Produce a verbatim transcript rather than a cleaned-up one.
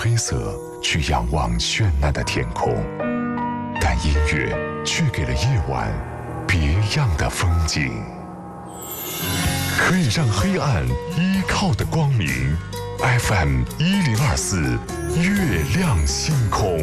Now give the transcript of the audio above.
黑色去仰望绚烂的天空，但音乐却给了夜晚别样的风景。可以让黑暗依靠的光明 ，F M 一零二四，月亮星空。